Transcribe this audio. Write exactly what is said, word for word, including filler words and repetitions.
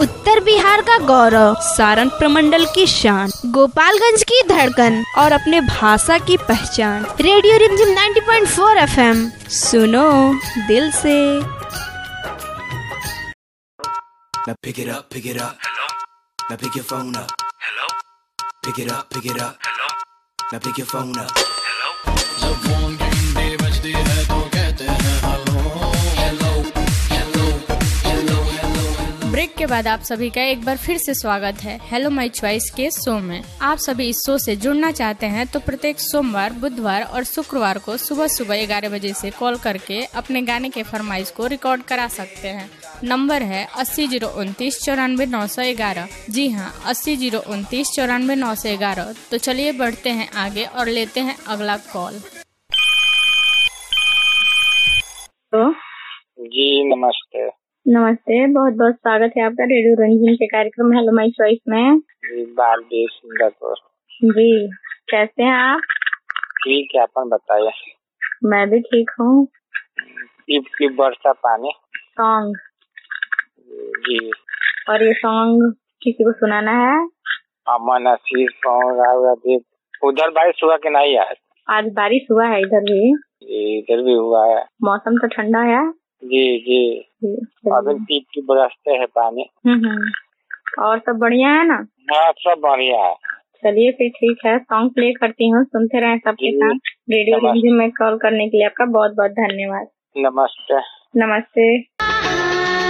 उत्तर बिहार का गौरव, सारण प्रमंडल की शान, गोपालगंज की धड़कन और अपने भाषा की पहचान। रेडियो रिमझिम नब्बे पॉइंट चार एफएम, सुनो दिल से। Now pick it up, pick it up. Hello. Now pick your phone up. Hello. Pick it up, pick it up. Hello. Now pick your phone up. Hello. जब फोन की घंटी बजती है तो कहते हैं hello hello hello hello hello. Break के बाद आप सभी का एक बार फिर से स्वागत है हेलो माय चॉइस के शो में। आप सभी इस शो से जुड़ना चाहते हैं तो प्रत्येक सोमवार, बुधवार और शुक्रवार को सुबह सुबह ग्यारह बजे से कॉल करके अपने गाने के फरमाइश को रिकॉर्ड करा सकते हैं। नंबर है अस्सी जीरो उनतीस चौरानवे नौ सौ ग्यारह। जी हाँ, अस्सी जीरो उनतीस चौरानवे नौ सौ ग्यारह। तो चलिए बढ़ते हैं आगे और लेते हैं अगला कॉल। तो जी नमस्ते। नमस्ते, बहुत बहुत स्वागत है आपका रेडियो रंजन के कार्यक्रम हेलो माय चॉइस में। जी बालदेव सिंगापुर। जी, कैसे हैं आप? ठीक है, अपन बताइए। मैं भी ठीक हूँ। टिप टिप बरसा पानी सॉन्ग। जी। और ये सॉन्ग किसी को सुनाना है? अमन आशीष सॉन्ग। उधर बारिश हुआ कि नहीं यार? आज बारिश हुआ है इधर भी। जी इधर भी हुआ है। मौसम तो ठंडा है। जी जी, अभी टिप टिप बरसते है पानी। हम्म और सब बढ़िया है ना? हाँ सब बढ़िया है। चलिए फिर ठीक है, सॉन्ग प्ले करती हूँ, सुनते रहे सबके साथ। रेडियो रिमझिम में कॉल करने के लिए आपका बहुत बहुत धन्यवाद। नमस्ते। नमस्ते।